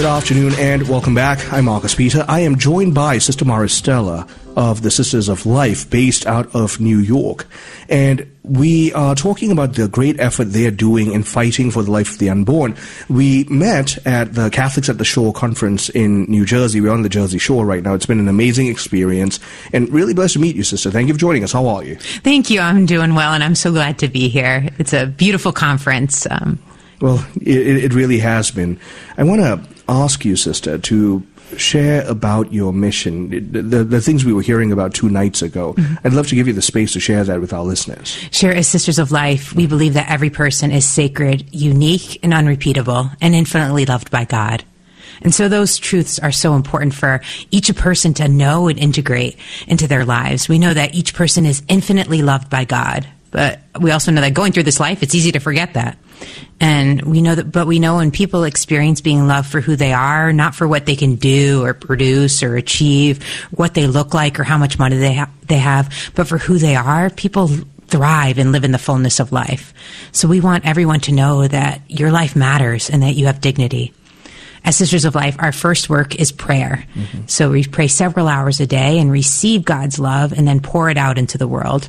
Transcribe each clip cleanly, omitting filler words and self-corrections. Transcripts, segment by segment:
Good afternoon and welcome back. I'm Marcus Peter. I am joined by Sister Maristella of the Sisters of Life based out of New York. And we are talking about the great effort they're doing in fighting for the life of the unborn. We met at the Catholics at the Shore conference in New Jersey. We're on the Jersey Shore right now. It's been an amazing experience and really blessed to meet you, Sister. Thank you for joining us. How are you? Thank you. I'm doing well, and I'm so glad to be here. It's a beautiful conference. Well, it really has been. I want to ask you, Sister, to share about your mission, the things we were hearing about 2 nights ago. Mm-hmm. I'd love to give you the space to share that with our listeners. Sure. As Sisters of Life, we believe that every person is sacred, unique, and unrepeatable, and infinitely loved by God. And so those truths are so important for each person to know and integrate into their lives. We know that each person is infinitely loved by God, but we also know that going through this life, it's easy to forget that. And we know that, but we know when people experience being loved for who they are, not for what they can do or produce or achieve, what they look like or how much money they have, but for who they are, people thrive and live in the fullness of life. So we want everyone to know that your life matters and that you have dignity. As Sisters of Life, our first work is prayer. Mm-hmm. So we pray several hours a day and receive God's love and then pour it out into the world.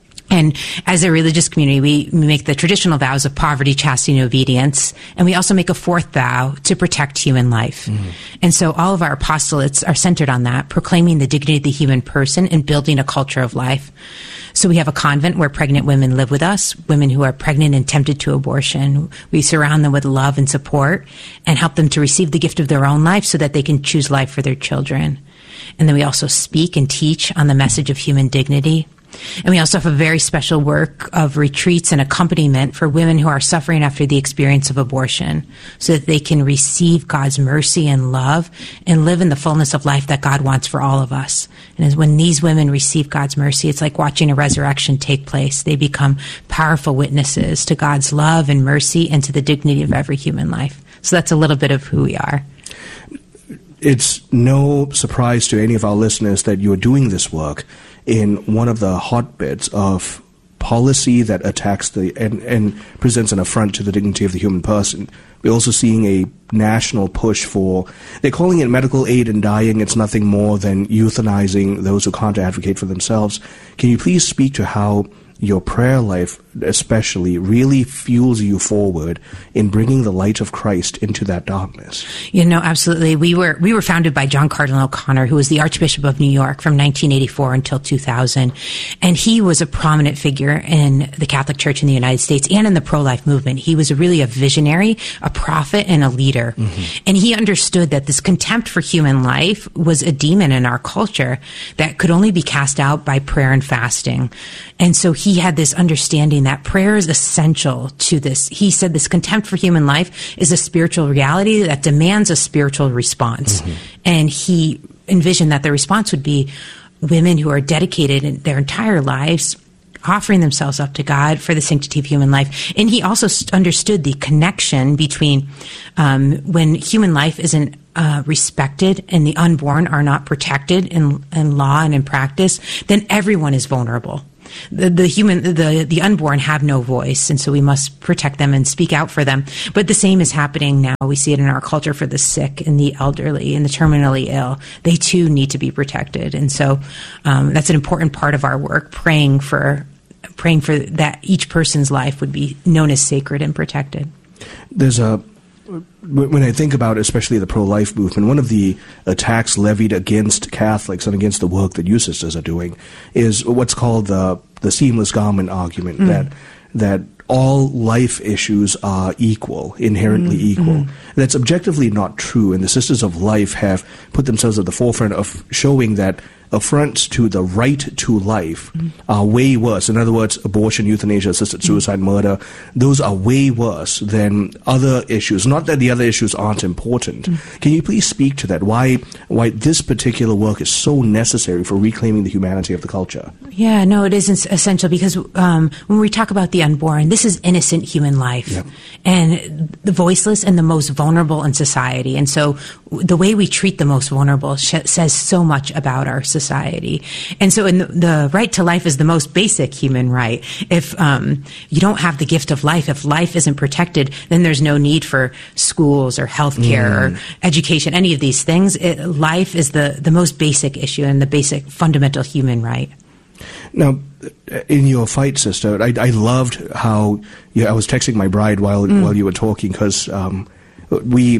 And as a religious community, we make the traditional vows of poverty, chastity, and obedience. And we also make a 4th vow to protect human life. Mm-hmm. And so all of our apostolates are centered on that, proclaiming the dignity of the human person and building a culture of life. So we have a convent where pregnant women live with us, women who are pregnant and tempted to abortion. We surround them with love and support and help them to receive the gift of their own life so that they can choose life for their children. And then we also speak and teach on the message of human dignity. And we also have a very special work of retreats and accompaniment for women who are suffering after the experience of abortion so that they can receive God's mercy and love and live in the fullness of life that God wants for all of us. And when these women receive God's mercy, it's like watching a resurrection take place. They become powerful witnesses to God's love and mercy and to the dignity of every human life. So that's a little bit of who we are. It's no surprise to any of our listeners that you're doing this work in one of the hotbeds of policy that attacks and presents an affront to the dignity of the human person. We're also seeing a national push for, they're calling it medical aid in dying. It's nothing more than euthanizing those who can't advocate for themselves. Can you please speak to how your prayer life especially really fuels you forward in bringing the light of Christ into that darkness? You know, absolutely. We were founded by John Cardinal O'Connor, who was the Archbishop of New York from 1984 until 2000. And he was a prominent figure in the Catholic Church in the United States and in the pro-life movement. He was really a visionary, a prophet, and a leader. Mm-hmm. And he understood that this contempt for human life was a demon in our culture that could only be cast out by prayer and fasting. And so he had this understanding that prayer is essential to this. He said this contempt for human life is a spiritual reality that demands a spiritual response. Mm-hmm. And he envisioned that the response would be women who are dedicated in their entire lives offering themselves up to God for the sanctity of human life. And he also understood the connection between when human life isn't respected and the unborn are not protected in law and in practice, then everyone is vulnerable. The unborn have no voice, and so we must protect them and speak out for them. But the same is happening now. We see it in our culture for the sick and the elderly and the terminally ill. They too need to be protected, and so that's an important part of our work, praying for that each person's life would be known as sacred and protected. When I think about especially the pro-life movement, one of the attacks levied against Catholics and against the work that you sisters are doing is what's called the seamless garment argument, that all life issues are equal, inherently equal. That's objectively not true, and the Sisters of Life have put themselves at the forefront of showing that affronts to the right to life are way worse. In other words, abortion, euthanasia, assisted suicide, murder, those are way worse than other issues. Not that the other issues aren't important. Can you please speak to that? Why this particular work is so necessary for reclaiming the humanity of the culture? Yeah, no, it is essential because when we talk about the unborn, this is innocent human life. Yep. And the voiceless and the most vulnerable in society. And so the way we treat the most vulnerable says so much about our society. society. And so the right to life is the most basic human right. If you don't have the gift of life, if life isn't protected, then there's no need for schools or healthcare or education, any of these things. Life is the most basic issue and the basic fundamental human right. Now, in your fight, sister, I loved how I was texting my bride while you were talking, because we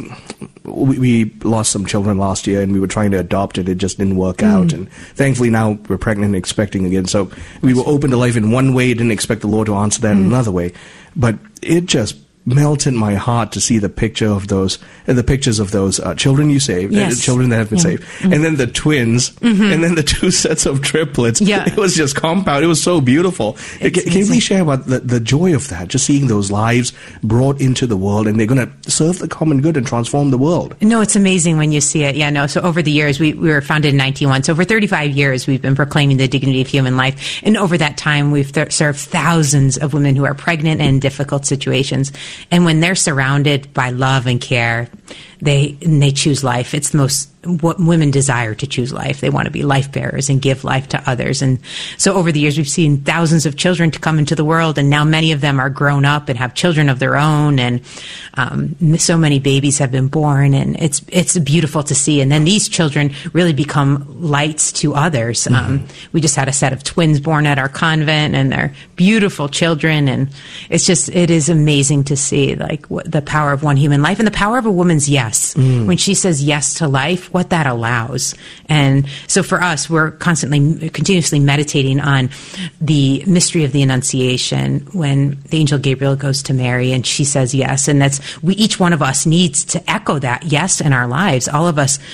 lost some children last year, and we were trying to adopt it. It just didn't work out, and thankfully now we're pregnant and expecting again. So we were open to life in one way, didn't expect the Lord to answer that in another way. But it just melted my heart to see the pictures of those children you saved, children that have been saved, and then the twins, and then the 2 sets of triplets. It was just compound. It was so beautiful. Can you please share about the joy of that, just seeing those lives brought into the world, and they're going to serve the common good and transform the world? No, it's amazing when you see it. So over the years, we were founded in 1991. So over 35 years, we've been proclaiming the dignity of human life. And over that time, we've served thousands of women who are pregnant and in difficult situations. And when they're surrounded by love and care, they choose life. It's what women desire, to choose life. They want to be life bearers and give life to others. And so over the years, we've seen thousands of children to come into the world, and now many of them are grown up and have children of their own, and so many babies have been born, and it's beautiful to see. And then these children really become lights to others. We just had a set of twins born at our convent, and they're beautiful children, and it is amazing to see the power of one human life and the power of a woman's yes. When she says yes to life, what that allows. And so for us, we're continuously meditating on the mystery of the Annunciation, when the angel Gabriel goes to Mary and she says yes. And each one of us needs to echo that yes in our lives. All of us,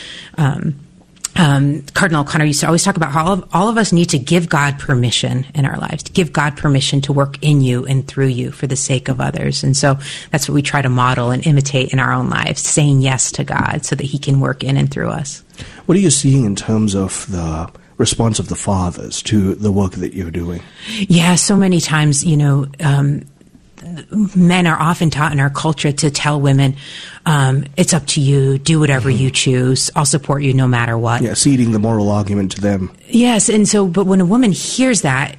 Cardinal O'Connor used to always talk about how all of us need to give God permission in our lives, to give God permission to work in you and through you for the sake of others. And so that's what we try to model and imitate in our own lives, saying yes to God so that He can work in and through us. What are you seeing in terms of the response of the fathers to the work that you're doing? Yeah, so many times, men are often taught in our culture to tell women, it's up to you, do whatever you choose, I'll support you no matter what. Yeah, ceding the moral argument to them. Yes, and so, but when a woman hears that,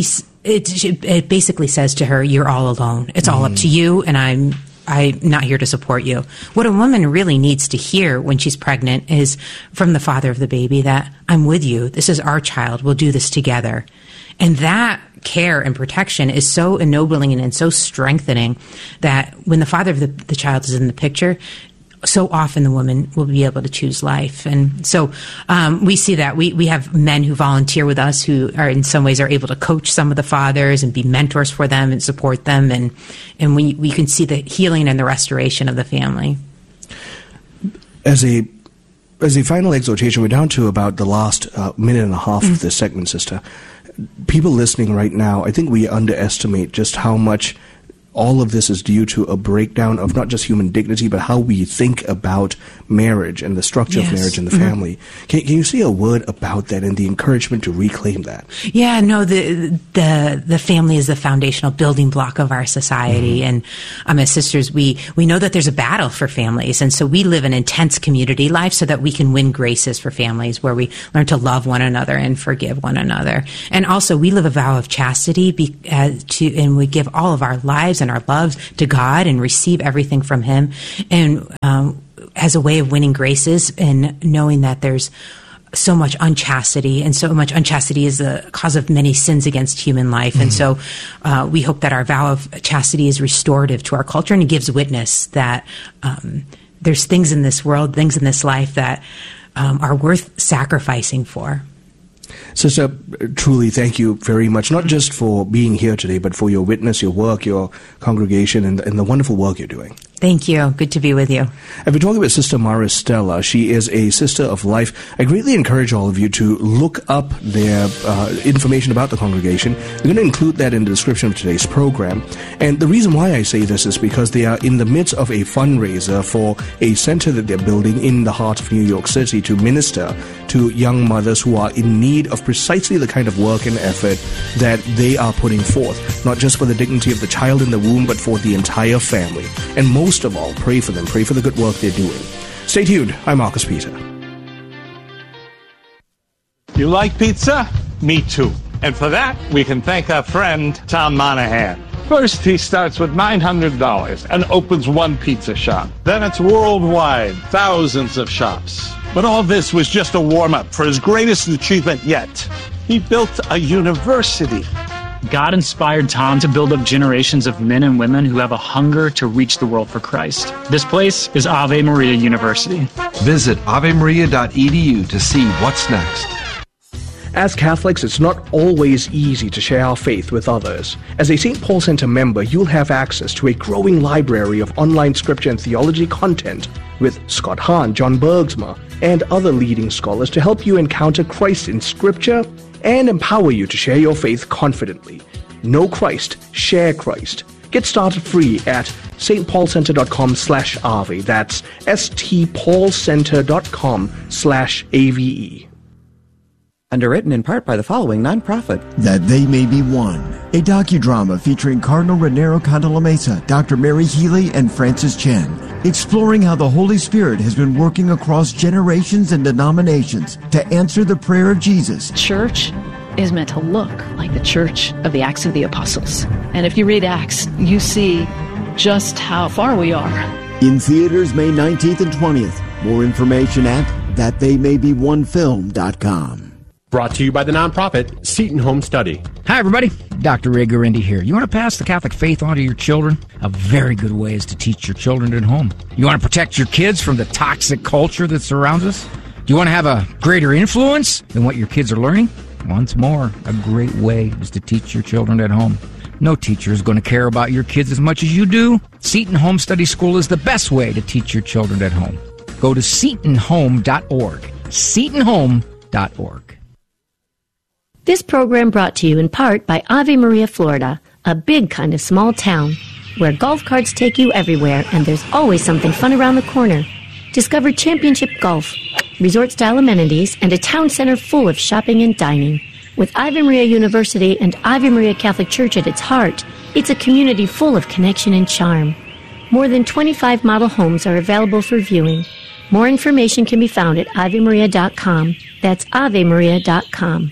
it basically says to her, you're all alone. It's all up to you, and I'm not here to support you. What a woman really needs to hear when she's pregnant is from the father of the baby that I'm with you. This is our child. We'll do this together. And that care and protection is so ennobling and so strengthening that when the father of the child is in the picture, so often the woman will be able to choose life. And so we see that. We have men who volunteer with us who are in some ways are able to coach some of the fathers and be mentors for them and support them. And we can see the healing and the restoration of the family. As a final exhortation, we're down to about the last minute and a half of this segment, sister. People listening right now, I think we underestimate just how much all of this is due to a breakdown of not just human dignity, but how we think about marriage and the structure of marriage and the family. Can you say a word about that and the encouragement to reclaim that? Yeah, no, the family is the foundational building block of our society. And as sisters, we know that there's a battle for families. And so we live an intense community life so that we can win graces for families where we learn to love one another and forgive one another. And also we live a vow of chastity and we give all of our lives and our loves to God and receive everything from Him, and as a way of winning graces and knowing that there's so much unchastity, and so much unchastity is the cause of many sins against human life. And so we hope that our vow of chastity is restorative to our culture, and it gives witness that there's things in this world, things in this life that are worth sacrificing for. Sister, truly thank you very much, not just for being here today, but for your witness, your work, your congregation, and the wonderful work you're doing. Thank you. Good to be with you. I've been talking with Sister Maristella. She is a sister of life. I greatly encourage all of you to look up their information about the congregation. We're going to include that in the description of today's program. And the reason why I say this is because they are in the midst of a fundraiser for a center that they're building in the heart of New York City to minister to young mothers who are in need of precisely the kind of work and effort that they are putting forth, not just for the dignity of the child in the womb, but for the entire family. And most of all, pray for them. Pray for the good work they're doing. Stay tuned. I'm Marcus Peter. You like pizza? Me too. And for that, we can thank our friend, Tom Monahan. First, he starts with $900 and opens one pizza shop. Then it's worldwide, thousands of shops. But all this was just a warm-up for his greatest achievement yet. He built a university. God inspired Tom to build up generations of men and women who have a hunger to reach the world for Christ. This place is Ave Maria University. Visit avemaria.edu to see what's next. As Catholics, it's not always easy to share our faith with others. As a St. Paul Center member, you'll have access to a growing library of online scripture and theology content with Scott Hahn, John Bergsma, and other leading scholars to help you encounter Christ in Scripture and empower you to share your faith confidently. Know Christ, share Christ. Get started free at stpaulcenter.com/Ave. That's stpaulcenter.com/AVE. Underwritten in part by the following nonprofit. That They May Be One, a docudrama featuring Cardinal Raniero Candelamesa, Dr. Mary Healy, and Francis Chen, exploring how the Holy Spirit has been working across generations and denominations to answer the prayer of Jesus. Church is meant to look like the church of the Acts of the Apostles. And if you read Acts, you see just how far we are. In theaters May 19th and 20th. More information at thattheymay-be-one-film.com. Brought to you by the nonprofit Seton Home Study. Hi, everybody. Dr. Ray Guarendi here. You want to pass the Catholic faith on to your children? A very good way is to teach your children at home. You want to protect your kids from the toxic culture that surrounds us? Do you want to have a greater influence than what your kids are learning? Once more, a great way is to teach your children at home. No teacher is going to care about your kids as much as you do. Seton Home Study School is the best way to teach your children at home. Go to setonhome.org. setonhome.org. This program brought to you in part by Ave Maria, Florida, a big kind of small town where golf carts take you everywhere and there's always something fun around the corner. Discover championship golf, resort-style amenities, and a town center full of shopping and dining. With Ave Maria University and Ave Maria Catholic Church at its heart, it's a community full of connection and charm. More than 25 model homes are available for viewing. More information can be found at avemaria.com. That's avemaria.com.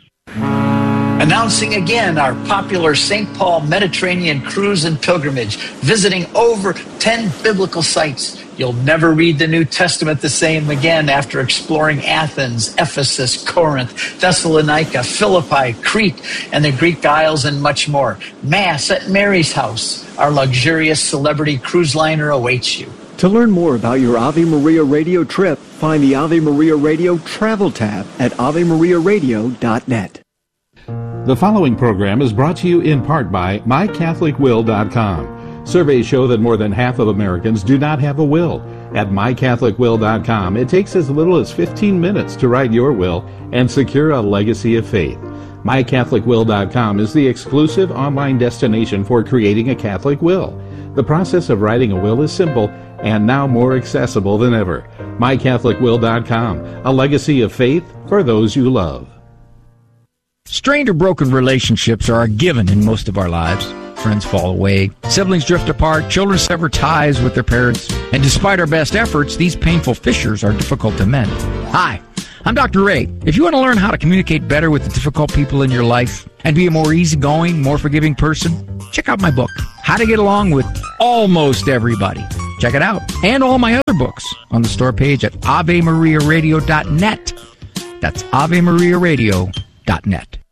Announcing again our popular St. Paul Mediterranean cruise and pilgrimage, visiting over 10 biblical sites. You'll never read the New Testament the same again after exploring Athens, Ephesus, Corinth, Thessalonica, Philippi, Crete, and the Greek Isles, and much more. Mass at Mary's House. Our luxurious celebrity cruise liner awaits you. To learn more about your Ave Maria Radio trip, find the Ave Maria Radio Travel tab at avemariaradio.net. The following program is brought to you in part by mycatholicwill.com. Surveys show that more than half of Americans do not have a will. At mycatholicwill.com, it takes as little as 15 minutes to write your will and secure a legacy of faith. mycatholicwill.com is the exclusive online destination for creating a Catholic will. The process of writing a will is simple and now more accessible than ever. mycatholicwill.com, a legacy of faith for those you love. Strained or broken relationships are a given in most of our lives. Friends fall away, siblings drift apart, children sever ties with their parents, and despite our best efforts, these painful fissures are difficult to mend. Hi, I'm Dr. Ray. If you want to learn how to communicate better with the difficult people in your life and be a more easygoing, more forgiving person, check out my book, How to Get Along with Almost Everybody. Check it out. And all my other books on the store page at avemariaradio.net. That's avemariaradio.net.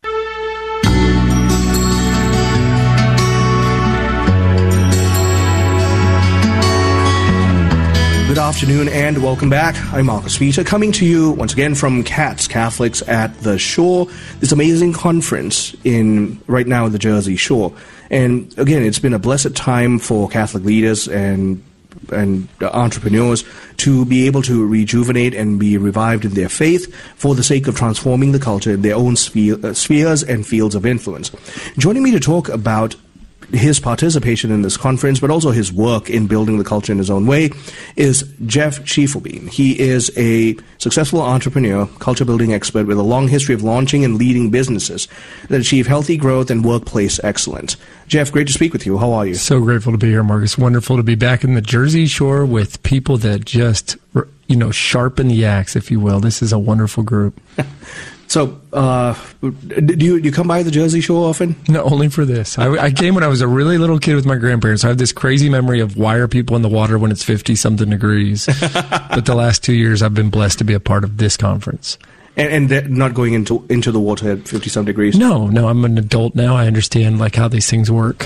Good afternoon and welcome back. I'm Marcus Peter, coming to you once again from CATS, Catholics at the Shore, this amazing conference right now in the Jersey Shore. And again, it's been a blessed time for Catholic leaders and entrepreneurs to be able to rejuvenate and be revived in their faith for the sake of transforming the culture in their own spheres and fields of influence. Joining me to talk about his participation in this conference, but also his work in building the culture in his own way, is Jeff Schiefelbein. He is a successful entrepreneur, culture building expert with a long history of launching and leading businesses that achieve healthy growth and workplace excellence. Jeff, great to speak with you. How are you? So grateful to be here, Marcus. Wonderful to be back in the Jersey Shore with people that just, sharpen the axe, if you will. This is a wonderful group. So, do you come by the Jersey Shore often? No, only for this. I came when I was a really little kid with my grandparents. I have this crazy memory of why are people in the water when it's 50-something degrees. But the last 2 years, I've been blessed to be a part of this conference. And they're not going into the water at 50-some degrees? No, I'm an adult now. I understand how these things work.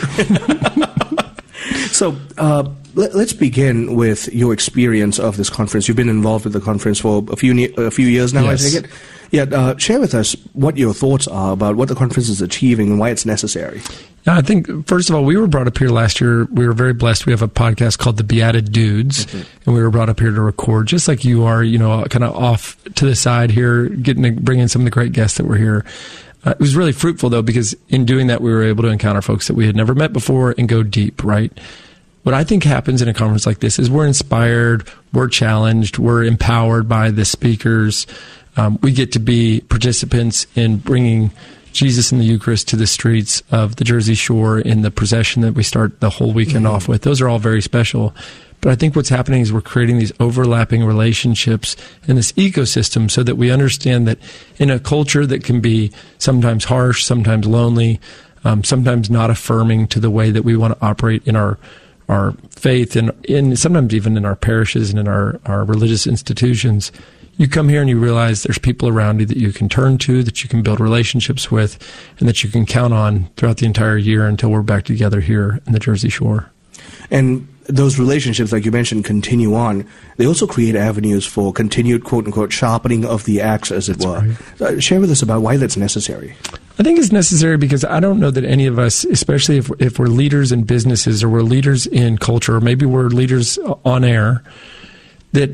So let's begin with your experience of this conference. You've been involved with the conference for a few years now, yes. I take it. Yeah, share with us what your thoughts are about what the conference is achieving and why it's necessary. I think, first of all, we were brought up here last year. We were very blessed. We have a podcast called The Beatted Dudes, and we were brought up here to record, just like you are, kind of off to the side here, bring in some of the great guests that were here. It was really fruitful, though, because in doing that, we were able to encounter folks that we had never met before and go deep, right? What I think happens in a conference like this is we're inspired, we're challenged, we're empowered by the speakers. We get to be participants in bringing Jesus and the Eucharist to the streets of the Jersey Shore in the procession that we start the whole weekend off with. Those are all very special. But I think what's happening is we're creating these overlapping relationships in this ecosystem so that we understand that in a culture that can be sometimes harsh, sometimes lonely, sometimes not affirming to the way that we want to operate in our faith and sometimes even in our parishes and in our religious institutions, you come here and you realize there's people around you that you can turn to, that you can build relationships with, and that you can count on throughout the entire year until we're back together here in the Jersey Shore. And those relationships, like you mentioned, continue on. They also create avenues for continued, quote-unquote, sharpening of the axe, as it were. Right. Share with us about why that's necessary. I think it's necessary because I don't know that any of us, especially if we're leaders in businesses or we're leaders in culture, or maybe we're leaders on air, that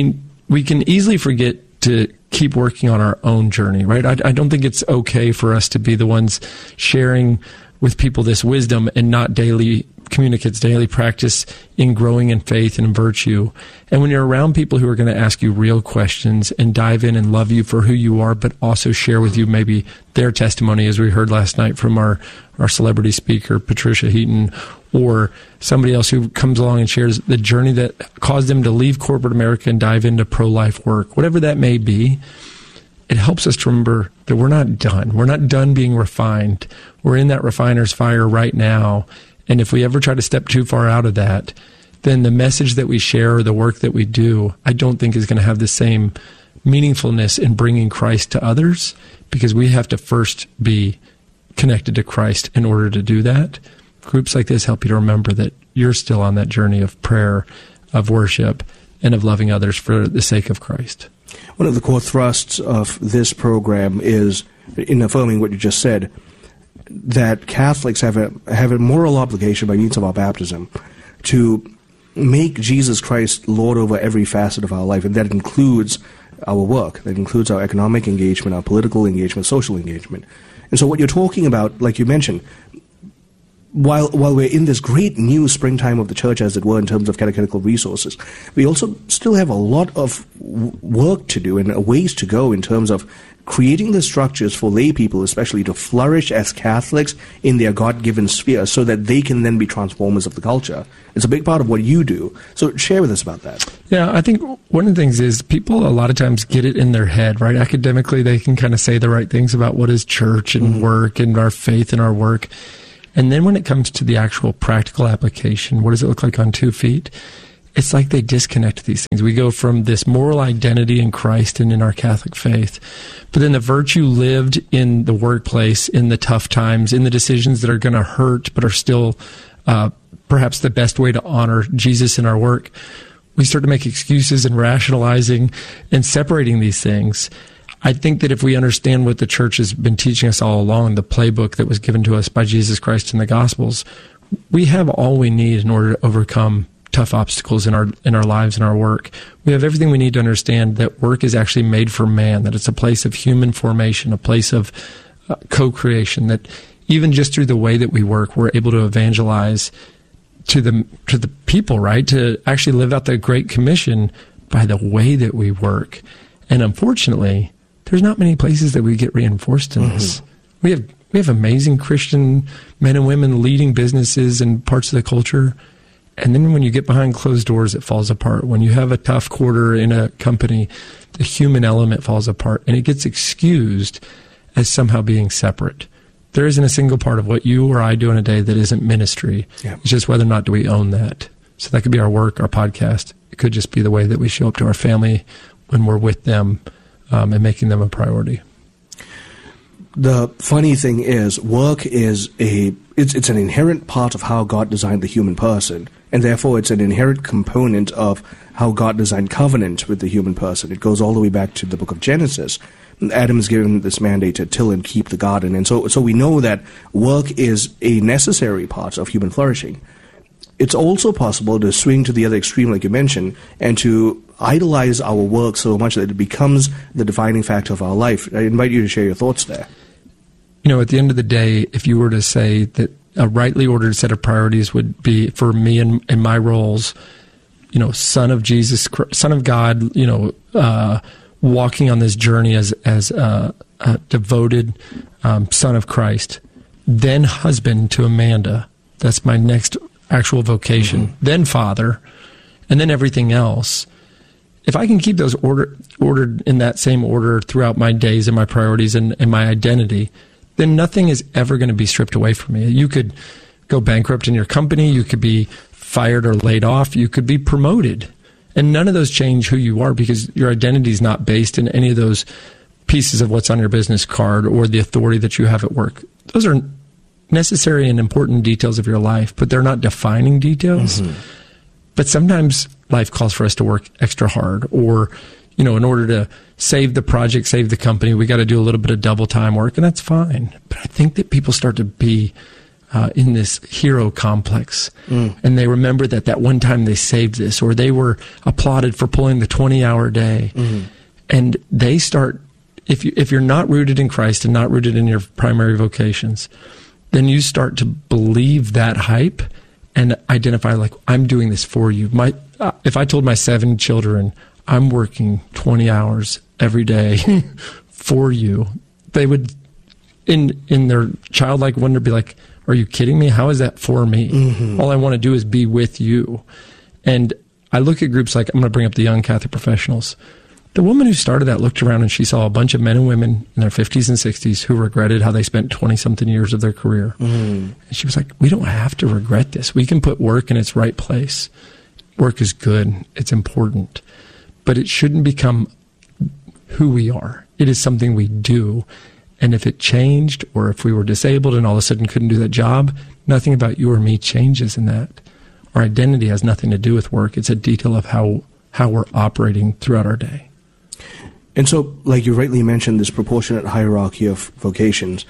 we can easily forget to keep working on our own journey, right? I don't think it's okay for us to be the ones sharing with people this wisdom and not communicates daily practice in growing in faith and in virtue. And when you're around people who are going to ask you real questions and dive in and love you for who you are, but also share with you maybe their testimony, as we heard last night from our celebrity speaker, Patricia Heaton, or somebody else who comes along and shares the journey that caused them to leave corporate America and dive into pro-life work, whatever that may be, it helps us to remember that we're not done. We're not done being refined. We're in that refiner's fire right now. And if we ever try to step too far out of that, then the message that we share or the work that we do, I don't think is going to have the same meaningfulness in bringing Christ to others, because we have to first be connected to Christ in order to do that. Groups like this help you to remember that you're still on that journey of prayer, of worship, and of loving others for the sake of Christ. One of the core thrusts of this program is, in affirming what you just said, that Catholics have a moral obligation by means of our baptism to make Jesus Christ Lord over every facet of our life, and that includes our work, that includes our economic engagement, our political engagement, social engagement. And so what you're talking about, like you mentioned, while we're in this great new springtime of the church, as it were, in terms of catechetical resources, we also still have a lot of work to do and ways to go in terms of creating the structures for lay people, especially, to flourish as Catholics in their God-given sphere so that they can then be transformers of the culture. It's a big part of what you do. So share with us about that. Yeah, I think one of the things is people a lot of times get it in their head, right? Academically, they can kind of say the right things about what is church and work and our faith and our work. And then when it comes to the actual practical application, what does it look like on 2 feet? It's like they disconnect these things. We go from this moral identity in Christ and in our Catholic faith, but then the virtue lived in the workplace, in the tough times, in the decisions that are going to hurt but are still perhaps the best way to honor Jesus in our work. We start to make excuses and rationalizing and separating these things. I think that if we understand what the church has been teaching us all along, the playbook that was given to us by Jesus Christ in the Gospels, we have all we need in order to overcome tough obstacles in our lives and our work. We have everything we need to understand that work is actually made for man, that it's a place of human formation, a place of co-creation, that even just through the way that we work, we're able to evangelize to the people, right? To actually live out the Great Commission by the way that we work. And unfortunately, there's not many places that we get reinforced in this. We have amazing Christian men and women leading businesses and parts of the culture, And then when you get behind closed doors, it falls apart. When you have a tough quarter in a company, the human element falls apart, and it gets excused as somehow being separate. There isn't a single part of what you or I do in a day that isn't ministry. Yeah. It's just whether or not do we own that. So that could be our work, our podcast. It could just be the way that we show up to our family when we're with them and making them a priority. The funny thing is, work is it's an inherent part of how God designed the human person, and therefore it's an inherent component of how God designed covenant with the human person. It goes all the way back to the book of Genesis. Adam is given this mandate to till and keep the garden, and so we know that work is a necessary part of human flourishing. It's also possible to swing to the other extreme, like you mentioned, and to idolize our work so much that it becomes the defining factor of our life. I invite you to share your thoughts there. You know, at the end of the day, if you were to say that a rightly ordered set of priorities would be, for me and my roles, you know, son of Jesus, son of God, you know, walking on this journey as a devoted son of Christ, then husband to Amanda. That's my next actual vocation. Mm-hmm. Then father, and then everything else. If I can keep those ordered in that same order throughout my days and my priorities and my identity, then nothing is ever going to be stripped away from me. You could go bankrupt in your company. You could be fired or laid off. You could be promoted. And none of those change who you are, because your identity is not based in any of those pieces of what's on your business card or the authority that you have at work. Those are necessary and important details of your life, but they're not defining details. Mm-hmm. But sometimes life calls for us to work extra hard, or, you know, in order to save the project, save the company, we got to do a little bit of double time work, and that's fine. But I think that people start to be in this hero complex, and they remember that one time they saved this, or they were applauded for pulling the 20-hour day, and they start. If you're not rooted in Christ and not rooted in your primary vocations, then you start to believe that hype and identify, like, I'm doing this for you. If I told my 7 children, I'm working 20 hours every day for you, they would, in their childlike wonder, be like, are you kidding me? How is that for me? Mm-hmm. All I want to do is be with you. And I look at groups like, I'm going to bring up the Young Catholic Professionals. The woman who started that looked around and she saw a bunch of men and women in their 50s and 60s who regretted how they spent 20-something years of their career. Mm. And she was like, we don't have to regret this. We can put work in its right place. Work is good. It's important. But it shouldn't become who we are. It is something we do. And if it changed, or if we were disabled and all of a sudden couldn't do that job, nothing about you or me changes in that. Our identity has nothing to do with work. It's a detail of how we're operating throughout our day. And so, like you rightly mentioned, this proportionate hierarchy of vocations,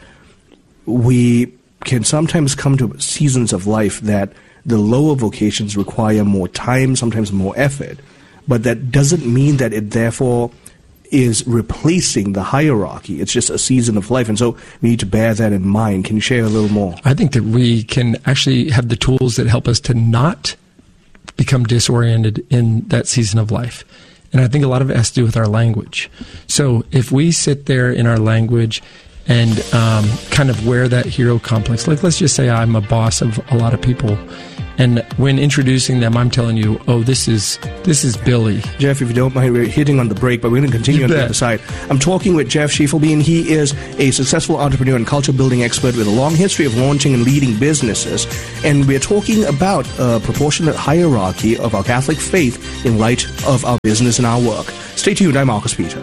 we can sometimes come to seasons of life that the lower vocations require more time, sometimes more effort, but that doesn't mean that it therefore is replacing the hierarchy. It's just a season of life, and so we need to bear that in mind. Can you share a little more? I think that we can actually have the tools that help us to not become disoriented in that season of life. And I think a lot of it has to do with our language. So if we sit there in our language and kind of wear that hero complex, like let's just say I'm a boss of a lot of people, and when introducing them, I'm telling you, oh, this is Billy. Jeff, if you don't mind, we're hitting on the break, but we're going to continue on the other side. I'm talking with Jeff Schiefelbein. He is a successful entrepreneur and culture building expert with a long history of launching and leading businesses. And we're talking about a proportionate hierarchy of our Catholic faith in light of our business and our work. Stay tuned. I'm Marcus Peter.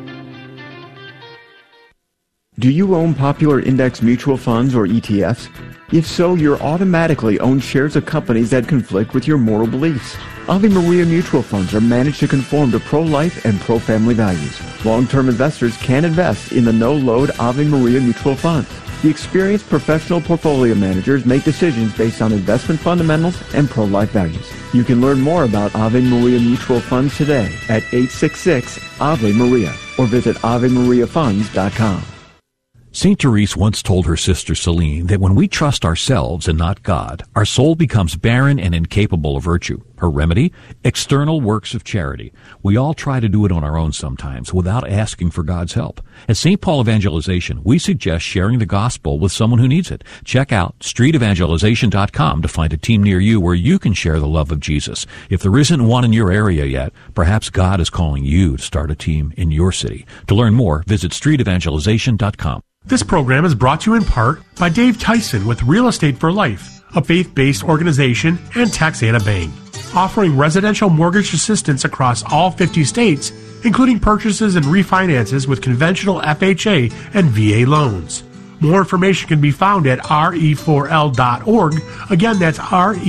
Do you own popular index mutual funds or ETFs? If so, you're automatically own shares of companies that conflict with your moral beliefs. Ave Maria mutual funds are managed to conform to pro-life and pro-family values. Long-term investors can invest in the no-load Ave Maria mutual funds. The experienced professional portfolio managers make decisions based on investment fundamentals and pro-life values. You can learn more about Ave Maria mutual funds today at 866-AVE-MARIA or visit AveMariaFunds.com. St. Therese once told her sister Celine that when we trust ourselves and not God, our soul becomes barren and incapable of virtue. Her remedy? External works of charity. We all try to do it on our own sometimes without asking for God's help. At St. Paul Evangelization, we suggest sharing the gospel with someone who needs it. Check out streetevangelization.com to find a team near you where you can share the love of Jesus. If there isn't one in your area yet, perhaps God is calling you to start a team in your city. To learn more, visit streetevangelization.com. This program is brought to you in part by Dave Tyson with Real Estate for Life, a faith-based organization, and Taxana Bank, offering residential mortgage assistance across all 50 states, including purchases and refinances with conventional FHA and VA loans. More information can be found at re4l.org. Again, that's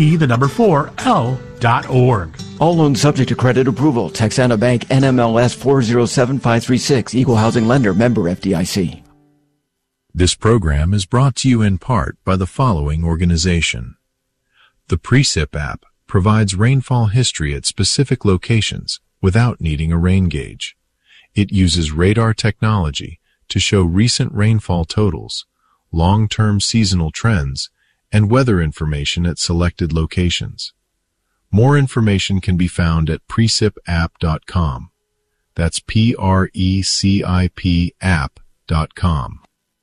re4l.org. All loans subject to credit approval. Texana Bank, NMLS 407536. Equal housing lender. Member FDIC. This program is brought to you in part by the following organization. The Precip app provides rainfall history at specific locations without needing a rain gauge. It uses radar technology to show recent rainfall totals, long-term seasonal trends, and weather information at selected locations. More information can be found at precipapp.com. That's PRECIP app.com.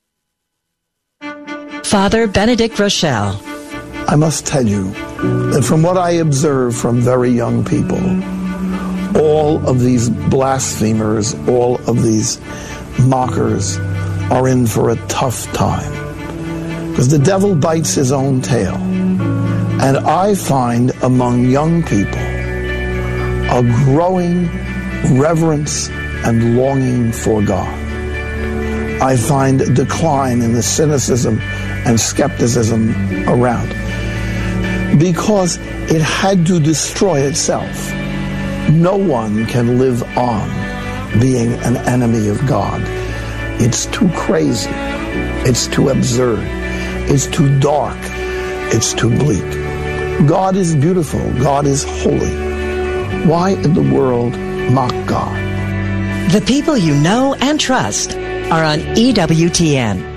Father Benedict Rochelle. I must tell you that from what I observe from very young people, all of these blasphemers, all of these mockers are in for a tough time. Because the devil bites his own tail. And I find among young people a growing reverence and longing for God. I find a decline in the cynicism and skepticism around, because it had to destroy itself. No one can live on being an enemy of God. It's too crazy. It's too absurd. It's too dark. It's too bleak. God is beautiful. God is holy. Why in the world mock God? The people you know and trust are on EWTN.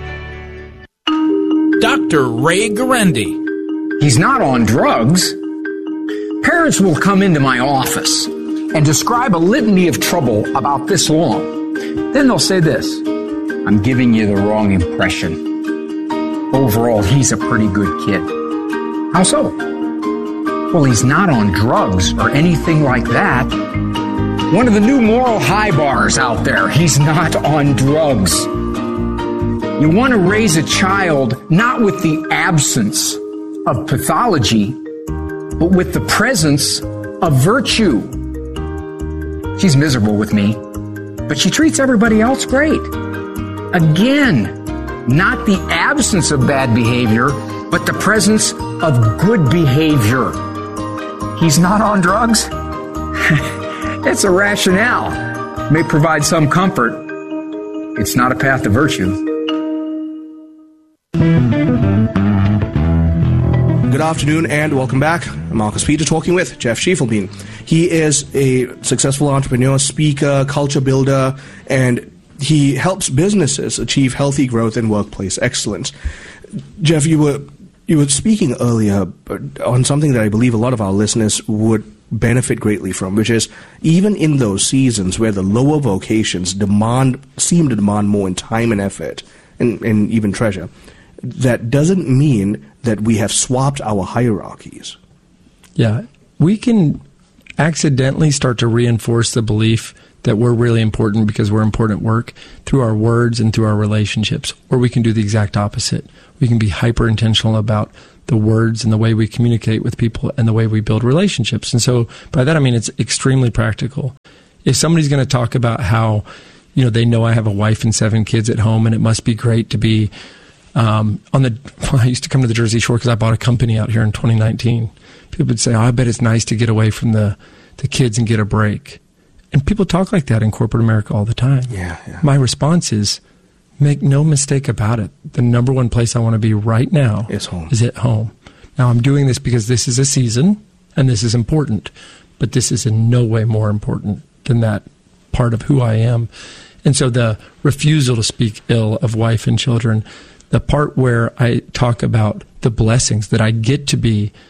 Dr. Ray Guarendi. He's not on drugs. Parents will come into my office and describe a litany of trouble about this long. Then they'll say this: I'm giving you the wrong impression. Overall, he's a pretty good kid. How so? Well, he's not on drugs or anything like that. One of the new moral high bars out there, he's not on drugs. You want to raise a child not with the absence of pathology, but with the presence of virtue. She's miserable with me, but she treats everybody else great. Again, not the absence of bad behavior, but the presence of good behavior. He's not on drugs? It's a rationale. May provide some comfort. It's not a path to virtue. Good afternoon and welcome back. I'm Marcus Peter talking with Jeff Schiefelbein. He is a successful entrepreneur, speaker, culture builder, and he helps businesses achieve healthy growth and workplace excellence. Jeff, you were speaking earlier on something that I believe a lot of our listeners would benefit greatly from, which is even in those seasons where the lower vocations seem to demand more in time and effort and even treasure, that doesn't mean that we have swapped our hierarchies. Yeah, we can accidentally start to reinforce the belief that we're really important because we're important at work through our words and through our relationships. Or we can do the exact opposite. We can be hyper intentional about the words and the way we communicate with people and the way we build relationships. And so by that, I mean, it's extremely practical. If somebody's going to talk about how, they know I have a wife and 7 kids at home and it must be great to be I used to come to the Jersey Shore because I bought a company out here in 2019. People would say, I bet it's nice to get away from the kids and get a break. And people talk like that in corporate America all the time. Yeah. My response is, make no mistake about it. The number one place I want to be right now is at home. Now, I'm doing this because this is a season and this is important, but this is in no way more important than that part of who I am. And so the refusal to speak ill of wife and children, the part where I talk about the blessings that I get to be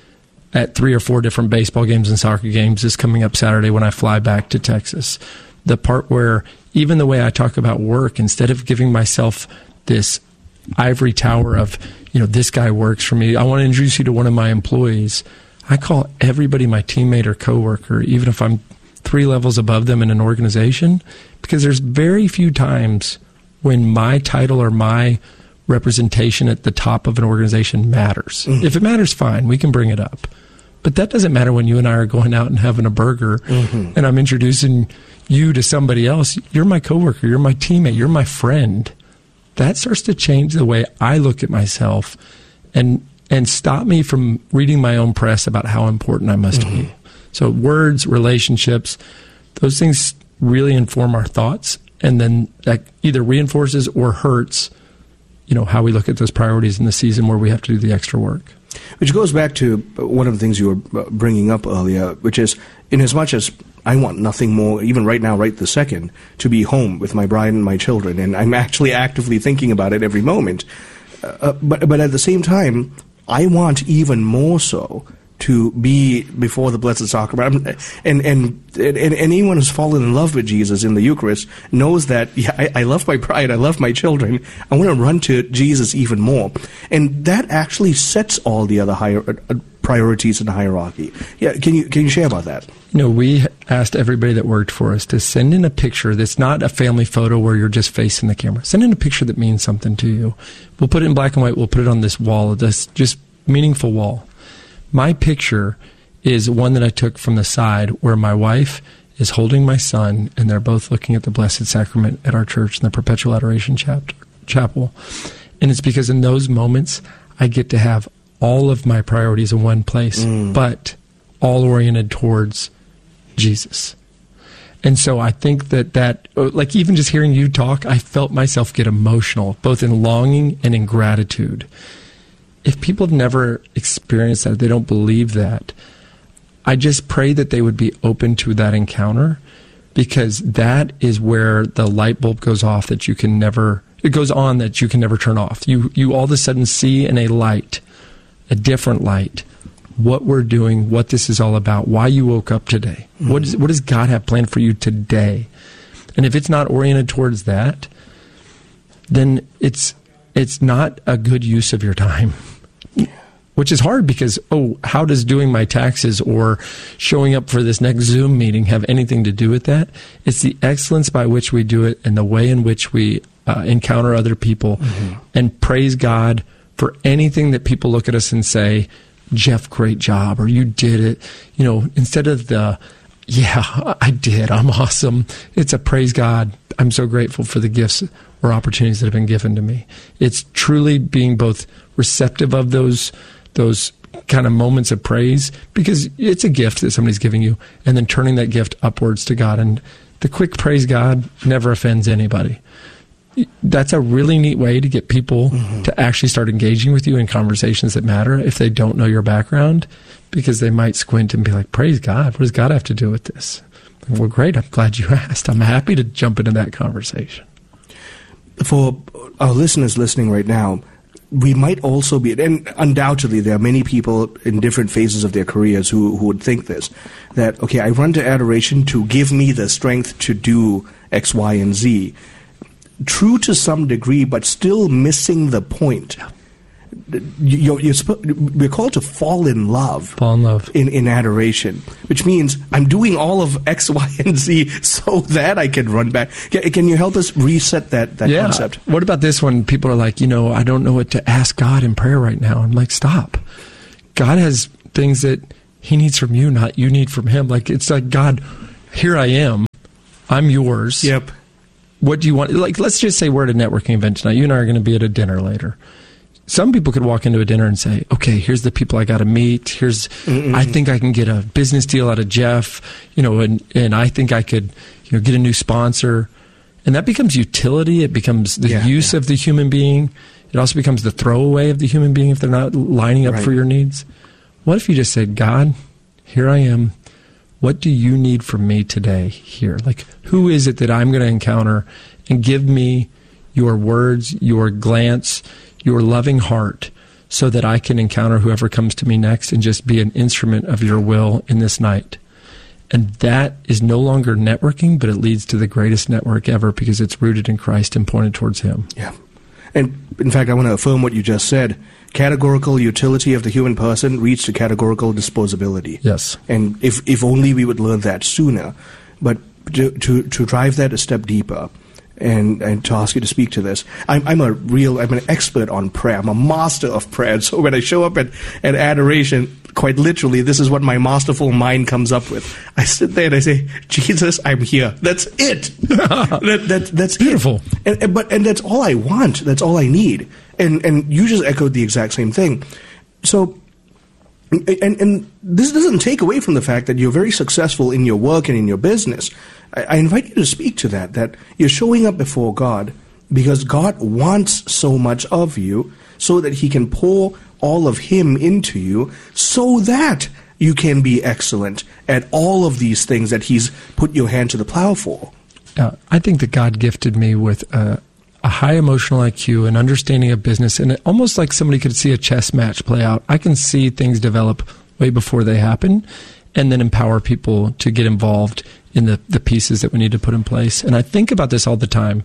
at 3 or 4 different baseball games and soccer games is coming up Saturday when I fly back to Texas. The part where even the way I talk about work, instead of giving myself this ivory tower of, this guy works for me, I want to introduce you to one of my employees. I call everybody my teammate or coworker, even if I'm 3 levels above them in an organization, because there's very few times when my title or my representation at the top of an organization matters. Mm-hmm. If it matters, fine, we can bring it up. But that doesn't matter when you and I are going out and having a burger and I'm introducing you to somebody else. You're my coworker, you're my teammate, you're my friend. That starts to change the way I look at myself and stop me from reading my own press about how important I must be. So words, relationships, those things really inform our thoughts, and then that either reinforces or hurts how we look at those priorities in the season where we have to do the extra work. Which goes back to one of the things you were bringing up earlier, which is, in as much as I want nothing more, even right now, right this second, to be home with my bride and my children, and I'm actually actively thinking about it every moment. But at the same time, I want even more so to be before the Blessed Sacrament. And anyone who's fallen in love with Jesus in the Eucharist knows that, I love my bride, I love my children, I want to run to Jesus even more. And that actually sets all the other priorities in the hierarchy. Yeah, can you share about that? We asked everybody that worked for us to send in a picture that's not a family photo where you're just facing the camera. Send in a picture that means something to you. We'll put it in black and white. We'll put it on this wall, this just meaningful wall. My picture is one that I took from the side where my wife is holding my son, and they're both looking at the Blessed Sacrament at our church in the Perpetual Adoration Chapel. And it's because in those moments, I get to have all of my priorities in one place, but all oriented towards Jesus. And so I think that, like even just hearing you talk, I felt myself get emotional, both in longing and in gratitude. If people have never experienced that, they don't believe that, I just pray that they would be open to that encounter, because that is where the light bulb goes off that you can never, it goes on that you can never turn off. You all of a sudden see in a light, a different light, what we're doing, what this is all about, why you woke up today. What does God have planned for you today? And if it's not oriented towards that, then it's not a good use of your time. Which is hard because, how does doing my taxes or showing up for this next Zoom meeting have anything to do with that? It's the excellence by which we do it and the way in which we encounter other people and praise God for anything that people look at us and say, Jeff, great job, or you did it. Instead of the, yeah, I did, I'm awesome. It's a praise God. I'm so grateful for the gifts or opportunities that have been given to me. It's truly being both receptive of those kind of moments of praise, because it's a gift that somebody's giving you, and then turning that gift upwards to God. And the quick praise God never offends anybody. That's a really neat way to get people to actually start engaging with you in conversations that matter if they don't know your background, because they might squint and be like, praise God, what does God have to do with this? Well, great, I'm glad you asked. I'm happy to jump into that conversation. For our listeners listening right now, we might also be, and undoubtedly there are many people in different phases of their careers who would think this, that, okay, I run to adoration to give me the strength to do X, Y, and Z. True to some degree, but still missing the point. We're called to fall in love. Fall in love. In adoration, which means I'm doing all of X, Y, and Z so that I can run back. Can you help us reset that concept? What about this one? People are like, I don't know what to ask God in prayer right now. I'm like, stop. God has things that he needs from you, not you need from him. Like, it's like, God, here I am. I'm yours. Yep. What do you want? Like, let's just say we're at a networking event tonight. You and I are going to be at a dinner later. Some people could walk into a dinner and say, okay, here's the people I got to meet. I think I can get a business deal out of Jeff, and I think I could, get a new sponsor. And that becomes utility. It becomes the use of the human being. It also becomes the throwaway of the human being if they're not lining up for your needs. What if you just said, God, here I am. What do you need from me today here? Like, who is it that I'm going to encounter? And give me your words, your glance, your loving heart, so that I can encounter whoever comes to me next and just be an instrument of your will in this night. And that is no longer networking, but it leads to the greatest network ever because it's rooted in Christ and pointed towards Him. Yeah. And in fact, I want to affirm what you just said. Categorical utility of the human person leads to categorical disposability. Yes. And if only we would learn that sooner. But to drive that a step deeper, and to ask you to speak to this, I'm an expert on prayer. I'm a master of prayer. So when I show up at adoration, quite literally, this is what my masterful mind comes up with. I sit there and I say, Jesus, I'm here. That's it. That's beautiful. And that's all I want. That's all I need. And you just echoed the exact same thing. So, and this doesn't take away from the fact that you're very successful in your work and in your business. I invite you to speak to that you're showing up before God because God wants so much of you so that He can pour all of Him into you so that you can be excellent at all of these things that He's put your hand to the plow for. I think that God gifted me with a high emotional IQ, an understanding of business, and almost like somebody could see a chess match play out. I can see things develop way before they happen and then empower people to get involved in the pieces that we need to put in place. And I think about this all the time.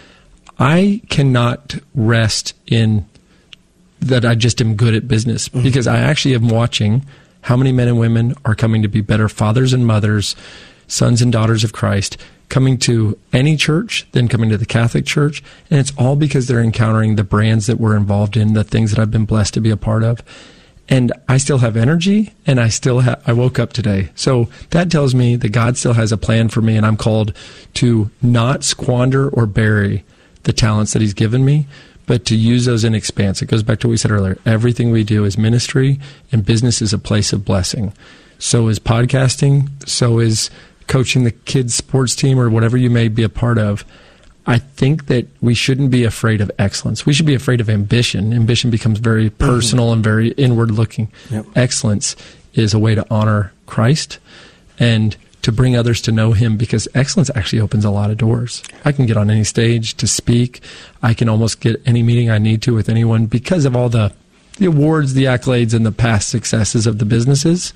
I cannot rest in that I just am good at business because I actually am watching how many men and women are coming to be better fathers and mothers, sons and daughters of Christ, coming to any church, then coming to the Catholic Church. And it's all because they're encountering the brands that we're involved in, the things that I've been blessed to be a part of. And I still have energy, and I woke up today. So that tells me that God still has a plan for me, and I'm called to not squander or bury the talents that He's given me, but to use those in expanse. It goes back to what we said earlier. Everything we do is ministry, and business is a place of blessing. So is podcasting, so is coaching the kids' sports team or whatever you may be a part of. I think that we shouldn't be afraid of excellence. We should be afraid of ambition. Ambition becomes very personal and very inward-looking. Yep. Excellence is a way to honor Christ and to bring others to know Him, because excellence actually opens a lot of doors. I can get on any stage to speak. I can almost get any meeting I need to with anyone because of all the awards, the accolades, and the past successes of the businesses.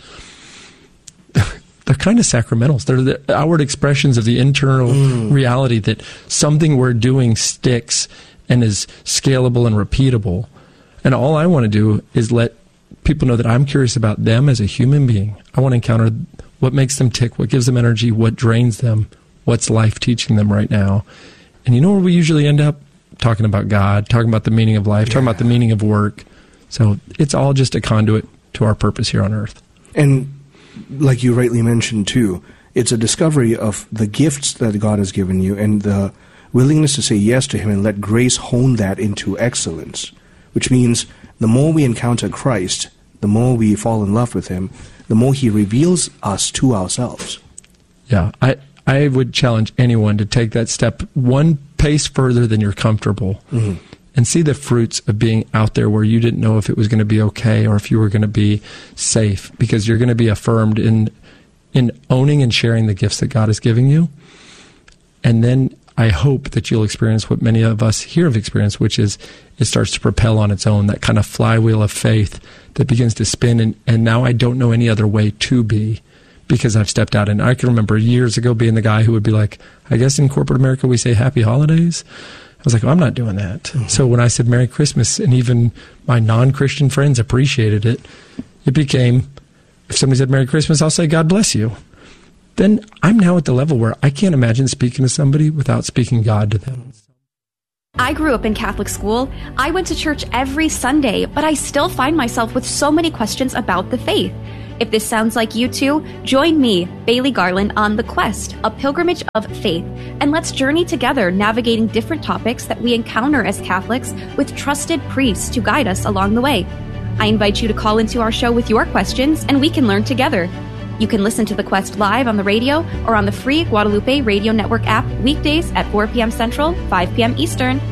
They're kind of sacramentals. They're the outward expressions of the internal reality that something we're doing sticks and is scalable and repeatable. And all I want to do is let people know that I'm curious about them as a human being. I want to encounter what makes them tick, what gives them energy, what drains them, what's life teaching them right now. And you know where we usually end up? Talking about God, talking about the meaning of life, talking about the meaning of work. So it's all just a conduit to our purpose here on earth. And like you rightly mentioned, too, it's a discovery of the gifts that God has given you and the willingness to say yes to Him and let grace hone that into excellence, which means the more we encounter Christ, the more we fall in love with Him, the more He reveals us to ourselves. Yeah, I would challenge anyone to take that step one pace further than you're comfortable and see the fruits of being out there where you didn't know if it was going to be okay or if you were going to be safe, because you're going to be affirmed in owning and sharing the gifts that God is giving you. And then I hope that you'll experience what many of us here have experienced, which is it starts to propel on its own, that kind of flywheel of faith that begins to spin. And now I don't know any other way to be, because I've stepped out. And I can remember years ago being the guy who would be like, I guess in corporate America we say happy holidays. I was like, I'm not doing that. So when I said Merry Christmas, and even my non-Christian friends appreciated it, it became, if somebody said Merry Christmas, I'll say God bless you. Then I'm now at the level where I can't imagine speaking to somebody without speaking God to them. I grew up in Catholic school. I went to church every Sunday, but I still find myself with so many questions about the faith. If this sounds like you too, join me, Bailey Garland, on The Quest, a pilgrimage of faith, and let's journey together navigating different topics that we encounter as Catholics with trusted priests to guide us along the way. I invite you to call into our show with your questions, and we can learn together. You can listen to The Quest live on the radio or on the free Guadalupe Radio Network app weekdays at 4 p.m. Central, 5 p.m. Eastern.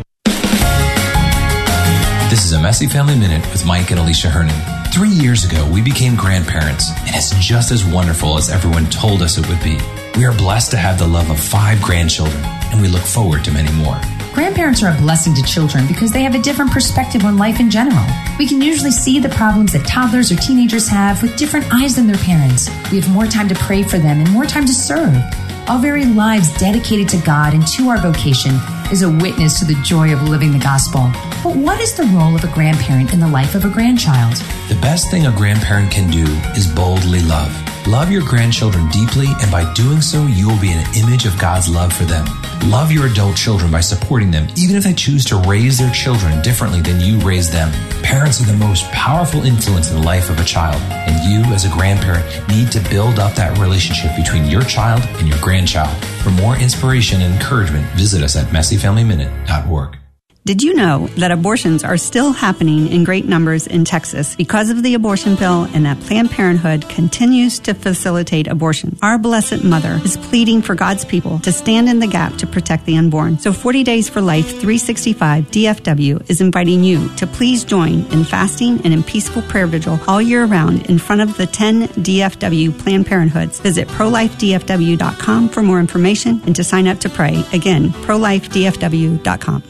This is a Messy Family Minute with Mike and Alicia Hernon. 3 years ago, we became grandparents, and it's just as wonderful as everyone told us it would be. We are blessed to have the love of 5 grandchildren, and we look forward to many more. Grandparents are a blessing to children because they have a different perspective on life in general. We can usually see the problems that toddlers or teenagers have with different eyes than their parents. We have more time to pray for them and more time to serve. Our very lives dedicated to God and to our vocation is a witness to the joy of living the gospel. But what is the role of a grandparent in the life of a grandchild? The best thing a grandparent can do is boldly love. Love your grandchildren deeply, and by doing so, you will be an image of God's love for them. Love your adult children by supporting them, even if they choose to raise their children differently than you raised them. Parents are the most powerful influence in the life of a child, and you, as a grandparent, need to build up that relationship between your child and your grandchild. For more inspiration and encouragement, visit us at messyfamilyminute.org. Did you know that abortions are still happening in great numbers in Texas because of the abortion pill, and that Planned Parenthood continues to facilitate abortion? Our Blessed Mother is pleading for God's people to stand in the gap to protect the unborn. So 40 Days for Life 365 DFW is inviting you to please join in fasting and in peaceful prayer vigil all year round in front of the 10 DFW Planned Parenthoods. Visit prolifedfw.com for more information and to sign up to pray. Again, prolifedfw.com.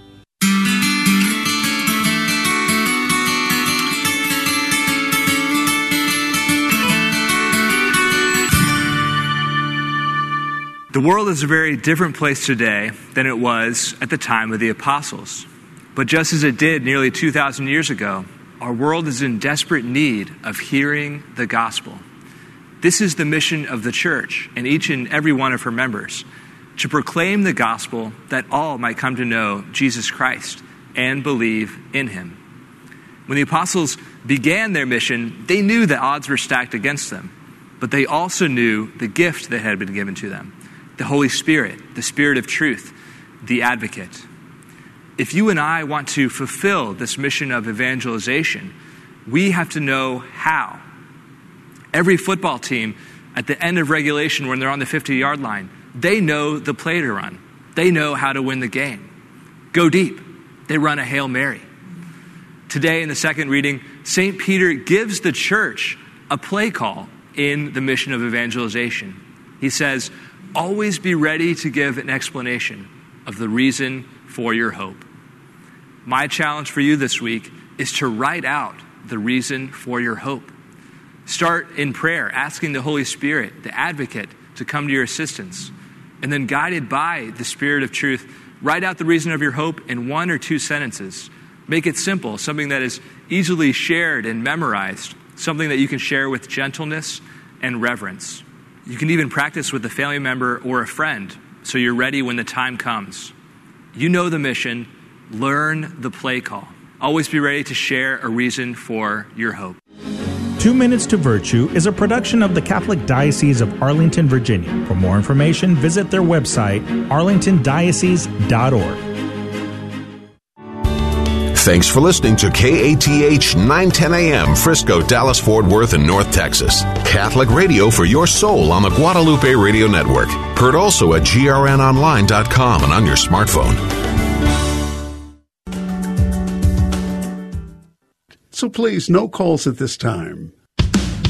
The world is a very different place today than it was at the time of the apostles. But just as it did nearly 2,000 years ago, our world is in desperate need of hearing the gospel. This is the mission of the church and each and every one of her members, to proclaim the gospel that all might come to know Jesus Christ and believe in him. When the apostles began their mission, they knew that odds were stacked against them, but they also knew the gift that had been given to them. The Holy Spirit, the Spirit of truth, the advocate. If you and I want to fulfill this mission of evangelization, we have to know how. Every football team, at the end of regulation when they're on the 50-yard line, they know the play to run. They know how to win the game. Go deep. They run a Hail Mary. Today in the second reading, St. Peter gives the church a play call in the mission of evangelization. He says, always be ready to give an explanation of the reason for your hope. My challenge for you this week is to write out the reason for your hope. Start in prayer, asking the Holy Spirit, the advocate, to come to your assistance. And then, guided by the Spirit of truth, write out the reason of your hope in 1 or 2 sentences. Make it simple, something that is easily shared and memorized, something that you can share with gentleness and reverence. You can even practice with a family member or a friend so you're ready when the time comes. You know the mission. Learn the play call. Always be ready to share a reason for your hope. 2 Minutes to Virtue is a production of the Catholic Diocese of Arlington, Virginia. For more information, visit their website, arlingtondiocese.org. Thanks for listening to KATH 910 AM, Frisco, Dallas, Fort Worth, and North Texas. Catholic radio for your soul on the Guadalupe Radio Network. Heard also at grnonline.com and on your smartphone. So please, no calls at this time.